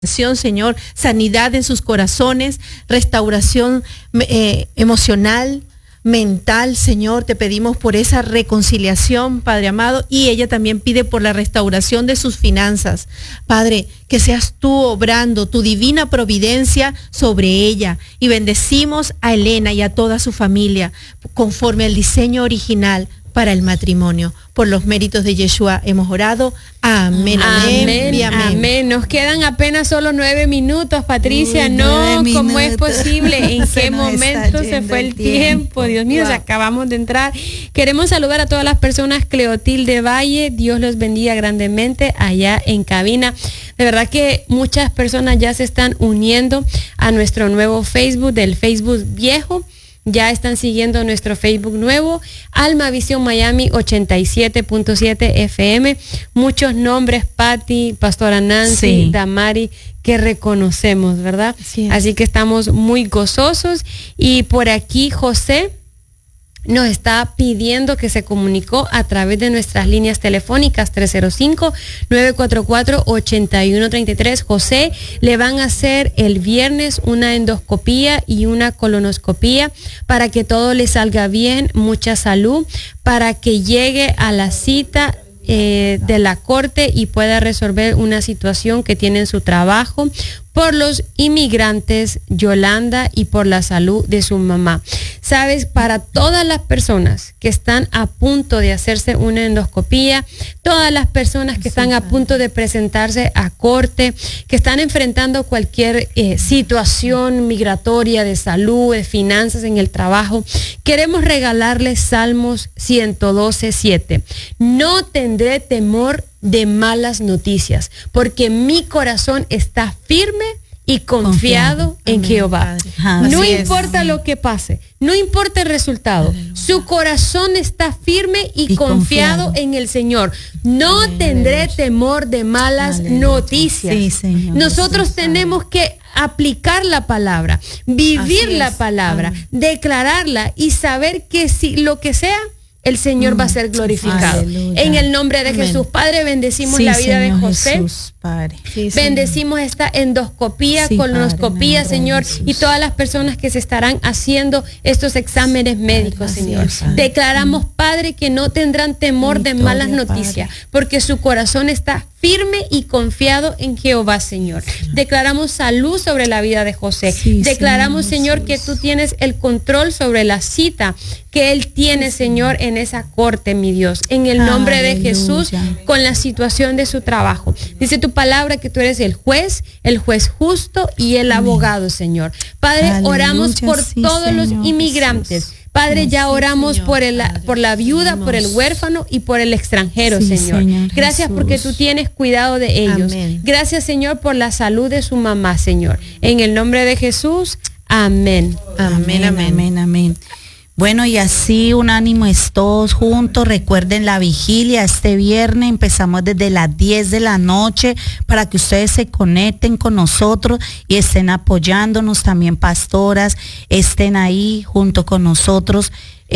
Señor, sanidad en sus corazones, restauración emocional, mental, Señor, te pedimos por esa reconciliación, Padre amado, y ella también pide por la restauración de sus finanzas. Padre, que seas tú obrando tu divina providencia sobre ella, y bendecimos a Elena y a toda su familia conforme al diseño original para el matrimonio. Por los méritos de Yeshua hemos orado. Amén, amén, y amén. Amén. Nos quedan apenas solo 9 minutos, Patricia. Uy, no, 9 ¿cómo es minutos. posible? ¿En qué nos momento está se yendo fue el el tiempo? Dios mío, Wow. acabamos de entrar. Queremos saludar a todas las personas. Cleotilde Valle, Dios los bendiga grandemente allá en cabina. De verdad que muchas personas ya se están uniendo a nuestro nuevo Facebook, del Facebook viejo. Ya están siguiendo nuestro Facebook nuevo, Alma Visión Miami 87.7 FM. Muchos nombres, Patti, Pastora Nancy, Sí. Damari, que reconocemos, ¿verdad? Así es. Así que estamos muy gozosos. Y por aquí José nos está pidiendo que se comunicó a través de nuestras líneas telefónicas 305-944-8133. José, le van a hacer el viernes una endoscopía y una colonoscopía para que todo le salga bien, mucha salud, para que llegue a la cita de la corte y pueda resolver una situación que tiene en su trabajo, por los inmigrantes, Yolanda, y por la salud de su mamá. Sabes, para todas las personas que están a punto de hacerse una endoscopía, todas las personas que están a punto de presentarse a corte, que están enfrentando cualquier situación migratoria, de salud, de finanzas, en el trabajo, queremos regalarles Salmos 112:7. No tendré temor de malas noticias, porque mi corazón está firme y confiado en Amén, Jehová. Padre. No Así es. importa lo que pase, no importa el resultado, Aleluya. su corazón está firme y Y confiado confiado. en el Señor. No tendré temor de malas Aleluya. noticias. Sí, Señor. Nosotros Sí, tenemos que aplicar la palabra, vivir Así la es. palabra, Amén. declararla y saber que si lo que sea, el Señor va a ser glorificado. Aleluya. En el nombre de Amén. Jesús, Padre, bendecimos Sí, la vida Señor de José. Jesús, Padre. Sí, Señor. Bendecimos esta endoscopía, Sí, colonoscopía, Padre, en el nombre Señor, de Jesús. y todas las personas que se estarán haciendo estos exámenes médicos, así Señor. es, Padre. Declaramos, Padre, que no tendrán temor de Victoria, malas Padre. noticias, porque su corazón está firme y confiado en Jehová, Señor. Declaramos salud sobre la vida de José. Sí, Declaramos, Señor Señor, que Jesús. tú tienes el control sobre la cita que él tiene, Señor, en esa corte, mi Dios. En el nombre de Aleluya. Jesús, con la situación de su trabajo. Dice tu palabra que tú eres el juez justo y el abogado, Señor. Padre, Aleluya, oramos por sí, todos los Señor inmigrantes. Jesús. Padre, ya Sí, oramos Señor, por Padre, por la viuda, pedimos. por el huérfano y por el extranjero, Sí, Señor. Señor Gracias Jesús. porque tú tienes cuidado de ellos. Amén. Gracias, Señor, por la salud de su mamá, Señor. En el nombre de Jesús, amén. Amén, amén. Amén, amén. Bueno, y así unánimos todos juntos. Recuerden la vigilia este viernes. Empezamos desde las 10 de la noche para que ustedes se conecten con nosotros y estén apoyándonos. También pastoras estén ahí junto con nosotros,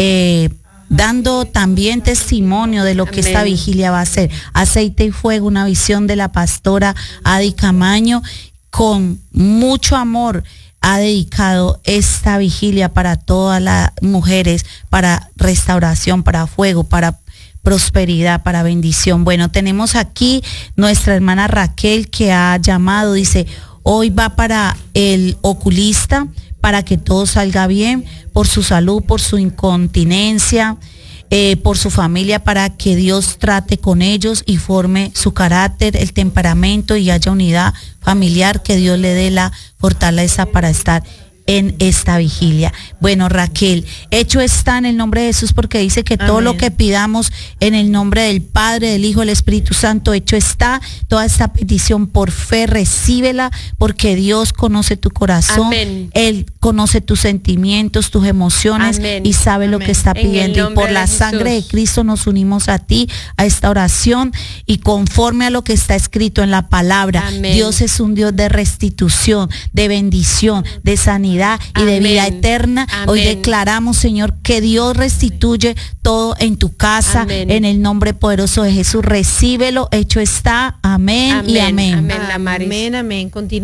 dando también testimonio de lo que Amén. esta vigilia va a ser. Aceite y fuego, una visión de la pastora Adi Camaño, con mucho amor ha dedicado esta vigilia para todas las mujeres, para restauración, para fuego, para prosperidad, para bendición. Bueno, tenemos aquí nuestra hermana Raquel, que ha llamado, dice, hoy va para el oculista para que todo salga bien, por su salud, por su incontinencia, por su familia, para que Dios trate con ellos y forme su carácter, el temperamento, y haya unidad familiar, que Dios le dé la fortaleza para estar en esta vigilia. Bueno, Raquel, hecho está en el nombre de Jesús, porque dice que todo Amén. lo que pidamos en el nombre del Padre, del Hijo, del Espíritu Santo, hecho está. Toda esta petición por fe, recíbela, porque Dios conoce tu corazón. Amén. Él conoce tus sentimientos, tus emociones, Amén. y sabe lo Amén. que está En el pidiendo. Y nombre por de la Jesús. sangre de Cristo nos unimos a ti, a esta oración, y conforme a lo que está escrito en la palabra. Amén. Dios es un Dios de restitución, de bendición, de sanidad, sanidad y de vida eterna. Hoy declaramos, Señor, que Dios restituye todo en tu casa. En el nombre poderoso de Jesús, recíbelo, hecho está. Amén y amén. Amén, Damaris. Amén, amén.